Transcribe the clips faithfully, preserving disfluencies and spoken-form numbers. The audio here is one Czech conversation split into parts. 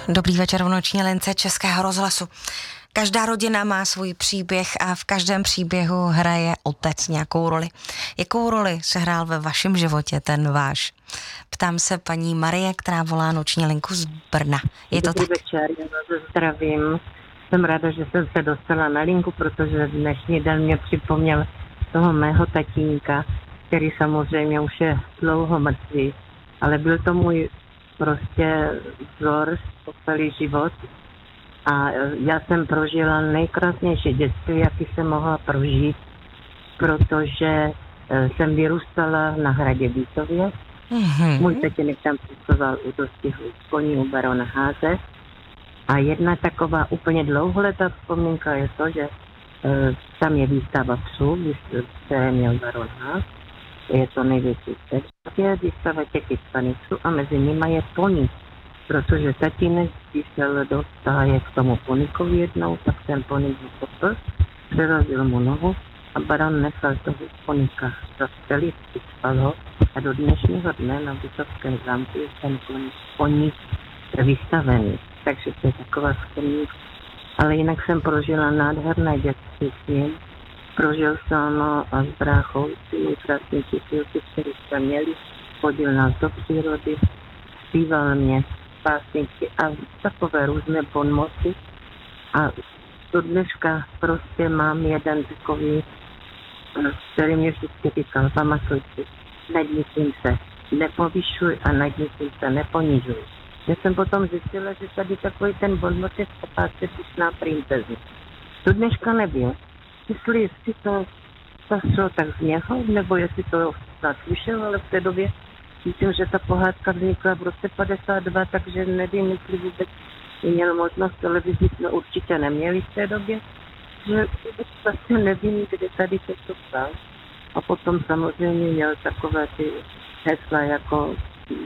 Dobrý večer v noční lince Českého rozhlasu. Každá rodina má svůj příběh a v každém příběhu hraje otec nějakou roli. Jakou roli sehrál ve vašem životě ten váš? Ptám se paní Marie, která volá noční linku z Brna. Je to Dobrý tak? večer, já vás zdravím. Jsem ráda, že jsem se dostala na linku, protože dnešní den mě připomněl toho mého tatínka, který samozřejmě už je dlouho mrtvý, ale byl to můj prostě vzor po celý život. A já jsem prožila nejkrásnější dětství, jaký jsem mohla prožít, protože jsem vyrůstala na hradě Vítově. Mm-hmm. Můj tatínek tam pracoval u dostihu koní u barona Háze. A jedna taková úplně dlouholetá vzpomínka je to, že e, tam je výstava psů, které měl baron Ház. Je to největší svět. Je výstava těch vycpaných psů a mezi nimi je pony. Protože tatínek, když šel do stáje k tomu ponikovi jednou, tak ten ponik vypopl, přerazil mu nohu a baron nechal toho ponika zastřelit, vycpal ho a do dnešního dne na Vítovském zámku je ten ponik vystavený. Takže to je taková vzpomínka. Ale jinak jsem prožila nádherné dětství s ním. Prožil jsem a s bráchou ty krásné čísilky, které jsme měli. Chodil nás do přírody, zpíval mě pásničky a takové různé bonmoty. A do dneška prostě mám jeden takový, který mě vždycky říkal, pamatuj si, nad nikým se nepovyšuj a nad nikým se neponižuj. Já jsem potom zjistila, že tady takový ten bonmot je v popátce Pyšná princezna. Do dneška nevím, jestli si to zastřel tak z něho, nebo jestli to snad slyšel, ale v té době myslím, že ta pohádka vznikla v roce padesát dva, takže nevím, jestli vůbec měl možnost, televizi jsme určitě neměli v té době, že vlastně nevím, kde tady se to psal. A potom samozřejmě měl takové ty hesla jako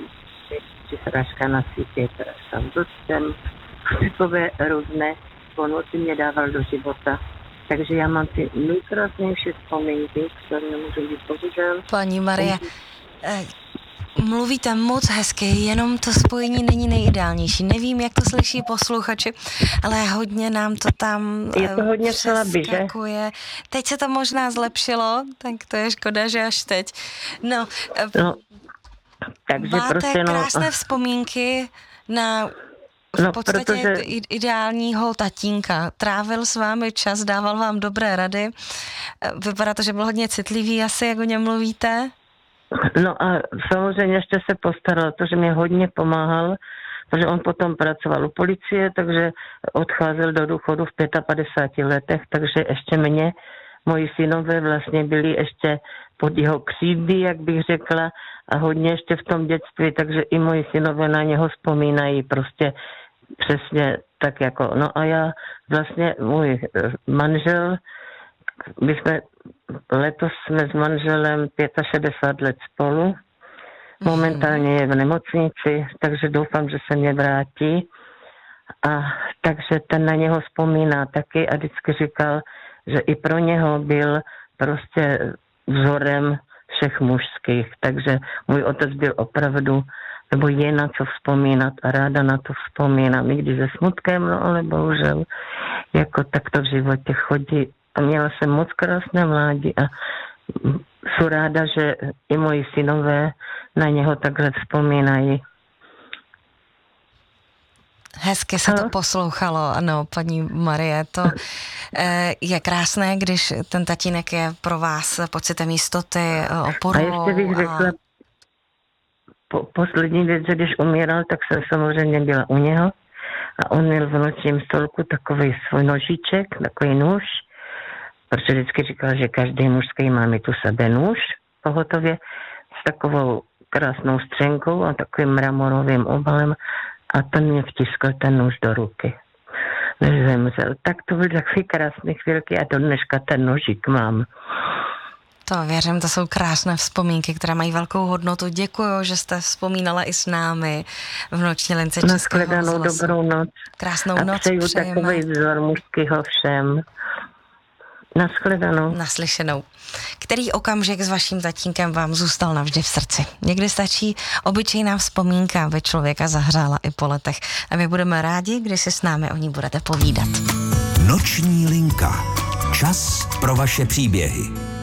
či hraška na sítě, hraška s docem, takové různé bonmoty mě dával do života. Takže já mám ty nejkrásnější vzpomínky, které nemůžu být bohužel. Paní Marie, eh, mluvíte moc hezky, jenom to spojení není nejideálnější. Nevím, jak to slyší posluchači, ale hodně nám to tam je to hodně přeskakuje. Teď se to možná zlepšilo, tak to je škoda, že až teď. No, no takže máte prostě, no, krásné vzpomínky na v no, podstatě protože ideálního tatínka. Trávil s vámi čas, dával vám dobré rady. Vypadá to, že byl hodně citlivý asi, jak o něm mluvíte. No a samozřejmě ještě se postaral to, že mě hodně pomáhal, protože on potom pracoval u policie, takže odcházel do důchodu v padesát pěti letech, takže ještě mě, moji synové vlastně byli ještě pod jeho křídly, jak bych řekla, a hodně ještě v tom dětství, takže i moji synové na něho vzpomínají prostě přesně tak jako, no a já vlastně, můj manžel, my jsme, letos jsme s manželem šedesát pět let spolu, momentálně je v nemocnici, takže doufám, že se mě vrátí a takže ten na něho vzpomíná taky a vždycky říkal, že i pro něho byl prostě vzorem všech mužských, takže můj otec byl opravdu, nebo je na co vzpomínat a ráda na to vzpomínám, i když se smutkem, no ale bohužel, jako takto v životě chodí a měla jsem moc krásné mládí a jsou ráda, že i moji synové na něho takhle vzpomínají. Hezky se to poslouchalo, ano, paní Marie, to je krásné, když ten tatínek je pro vás pocitem jistoty, oporou. A ještě bych řekla, a... po, poslední věc, že když umíral, tak jsem samozřejmě byla u něho a on měl v nočním stolku takový svůj nožiček, takový nůž, protože vždycky říkal, že každý mužský má mít u sebe nůž pohotově s takovou krásnou střenkou a takovým mramorovým obalem. A ten mě vtiskl ten nůž do ruky, než zemřel. Tak to byly takové krásné chvílky a do dneška ten nožík mám. To věřím, to jsou krásné vzpomínky, které mají velkou hodnotu. Děkuju, že jste vzpomínala i s námi v noční lince Českého rozhlasu. Dobrou noc. Krásnou a noc přeju přejeme. takový vzor mužského všem. Nashledanou. Naslyšenou. Který okamžik s vaším tatínkem vám zůstal navždy v srdci? Někdy stačí obyčejná vzpomínka, aby člověka zahřála i po letech. A my budeme rádi, když si s námi o ní budete povídat. Noční linka. Čas pro vaše příběhy.